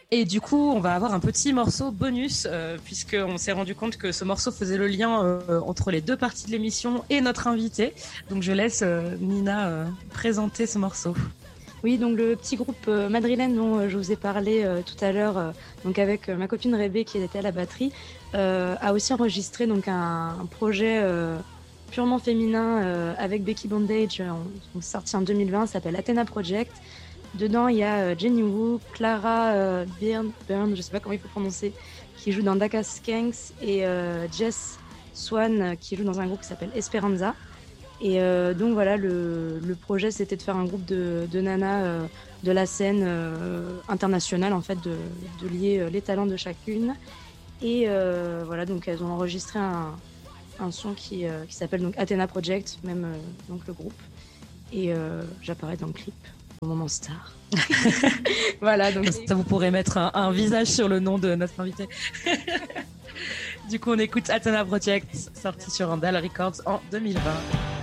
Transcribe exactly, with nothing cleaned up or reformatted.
Et du coup, on va avoir un petit morceau bonus, euh, puisqu'on s'est rendu compte que ce morceau faisait le lien euh, entre les deux parties de l'émission et notre invité. Donc je laisse euh, Nina euh, présenter ce morceau. Oui, donc le petit groupe euh, madrilène dont euh, je vous ai parlé euh, tout à l'heure, euh, donc avec euh, ma copine Rébé qui était à la batterie, euh, a aussi enregistré donc un, un projet euh, purement féminin euh, avec Becky Bondage, euh, on, sorti en deux mille vingt, ça s'appelle Athena Project. Dedans, il y a euh, Jenny Wu, Clara euh, Byrne, Byrne, je sais pas comment il faut prononcer, qui joue dans Daka Skanks, et euh, Jess Swan euh, qui joue dans un groupe qui s'appelle Esperanza. Et euh, donc voilà, le, le projet c'était de faire un groupe de, de nanas euh, de la scène euh, internationale, en fait, de, de lier euh, les talents de chacune. Et euh, voilà, donc elles ont enregistré un, un son qui, euh, qui s'appelle donc Athena Project, même euh, donc le groupe. Et euh, j'apparais dans le clip au moment star. Voilà, donc ça vous pourrez mettre un, un visage sur le nom de notre invité. Du coup, on écoute Athena Project, sorti sur Andal Records en deux mille vingt.